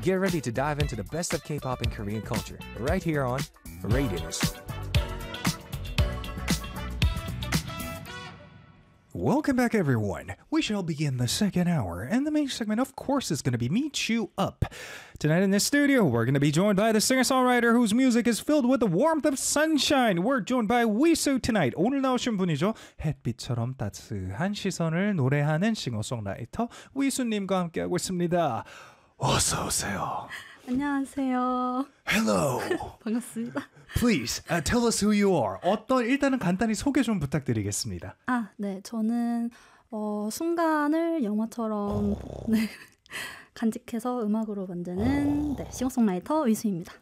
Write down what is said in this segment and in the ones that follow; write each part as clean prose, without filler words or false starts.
Get ready to dive into the best of K-pop and Korean culture, right here on Radius. Welcome back, everyone. We shall begin the second hour, and the main segment, of course, is going to be Meet You Up. Tonight in this studio, we're going to be joined by the singer-songwriter whose music is filled with the warmth of sunshine. We're joined by Wisu tonight. 오늘 나오신 분이죠. 햇빛처럼 따스한 시선을 노래하는 싱어송라이터 위수님과 함께하고 있습니다. 어서 오세요. 안녕하세요. Hello. 반갑습니다. Please tell us who you are. 일단은 간단히 소개 좀 부탁드리겠습니다. 네, 저는 순간을 영화처럼 간직해서 음악으로 만드는 싱어송라이터 위수입니다.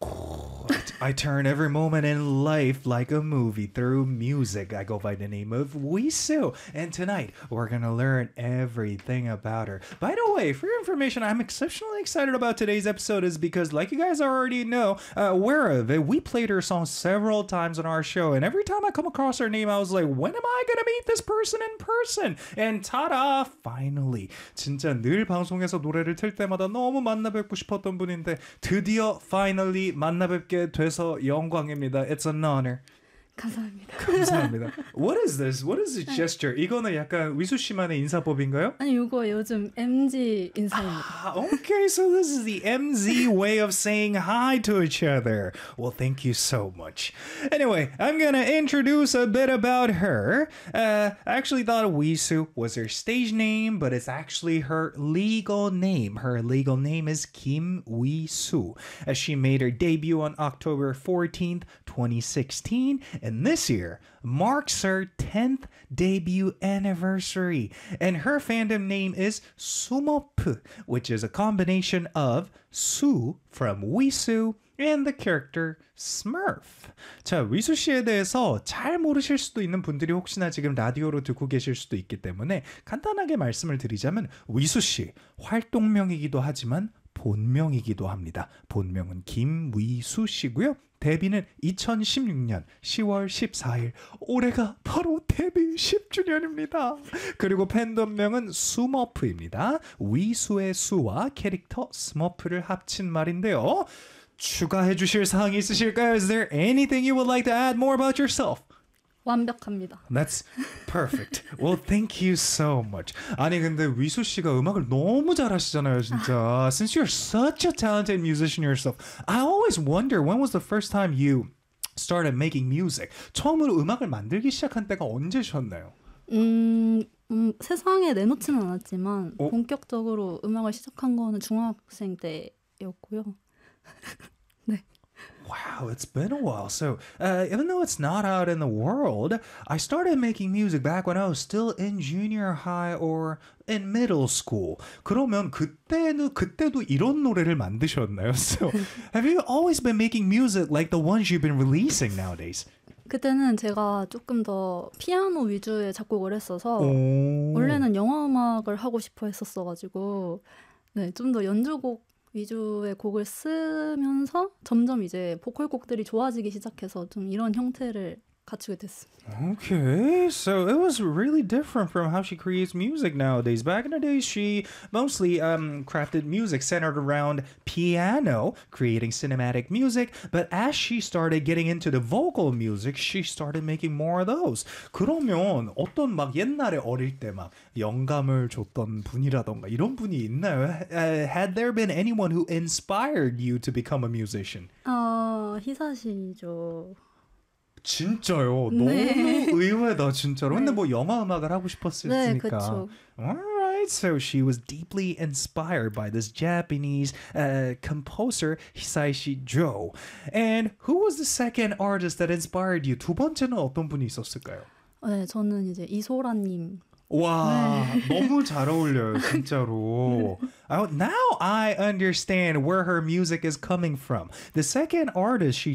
I turn every moment in life like a movie through music. I go by the name of Wisu. And tonight, we're going to learn everything about her. By the way, for your information, I'm exceptionally excited about today's episode is because, like you guys already know, aware of it, we played her song several times on our show. And every time I come across her name, I was like, when am I going to meet this person in person? And ta-da! Finally. 진짜 늘 방송에서 노래를 틀 때마다 너무 만나뵙고 싶었던 분인데 드디어 finally 만나뵙게 돼서 영광입니다. It's an honor. 감사합니다. 감사합니다. What is this? What is this gesture? 이거는 약간 위수 씨만의 인사법인가요? 아니, 이거 요즘 MZ 인사입니다. Okay, so this is the MZ way of saying hi to each other. Well, thank you so much. Anyway, I'm gonna introduce a bit about her. I actually thought Wisu was her stage name, but it's actually her legal name. Her legal name is Kim Wisu. She made her debut on October 14th, 2016, and this year marks her 10th debut anniversary. And her fandom name is Sumop, which is a combination of Su from Wisu and the character Smurf. 자, 위수 씨에 대해서 잘 모르실 수도 있는 분들이 혹시나 지금 라디오로 듣고 계실 수도 있기 때문에 간단하게 말씀을 드리자면 위수 씨 활동명이기도 하지만 본명이기도 합니다. 본명은 김위수 씨고요. 데뷔는 2016년 10월 14일. 올해가 바로 데뷔 10주년입니다. 그리고 팬덤명은 스머프입니다. 위수의 수와 캐릭터 스머프를 합친 말인데요. 추가해 주실 사항이 있으실까요? Is there anything you would like to add more about yourself? 완벽합니다. That's perfect. Well, thank you so much. 아니 근데 위수 씨가 음악을 너무 잘하시잖아요, 진짜. Since you're such a talented musician yourself, I always wonder when was the first time you started making music. 처음으로 음악을 만들기 시작한 때가 언제셨나요? 세상에 내놓지는 않았지만 본격적으로 음악을 시작한 거는 중학생 때였고요. 네. Wow, it's been a while. So, even though it's not out in the world, I started making music back when I was still in junior high or in middle school. 그러면 그때도 이런 노래를 만드셨나요? So, have you always been making music like the ones you've been releasing nowadays? 그때는 제가 조금 더 피아노 위주의 작곡을 했어서 원래는 영화 음악을 하고 싶어 했었어가지고 네, 좀 더 연주곡 위주의 곡을 쓰면서 점점 이제 보컬곡들이 좋아지기 시작해서 좀 이런 형태를 갖추게 됐습니다. Okay, so it was really different from how she creates music nowadays. Back in the day, she mostly crafted music centered around piano, creating cinematic music. But as she started getting into the vocal music, she started making more of those. 그러면 어떤 막 옛날에 어릴 때 막 영감을 줬던 분이라던가 이런 분이 있나요? Had there been anyone who inspired you to become a musician? 히사시죠. 진짜요? 네. 너무 의외다 진짜로. 근데 네. 뭐 영화 음악을 하고 싶었으니까. 네, 그렇죠. Alright, so she was deeply inspired by this Japanese composer Hisaishi Joe. And who was the second artist that inspired you? 두 번째는 어떤 분이 있었을까요? 네, 저는 이제 이소라님. 와, 너무 잘 어울려요, 진짜로. Now I understand where her music is coming from. The second artist she